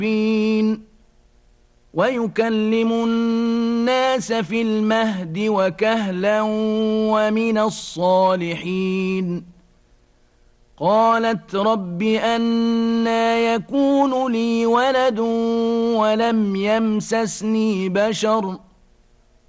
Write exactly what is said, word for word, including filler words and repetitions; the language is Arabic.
ويكلم الناس في المهد وكهلا ومن الصالحين. قالت رب أنى يكون لي ولد ولم يمسسني بشر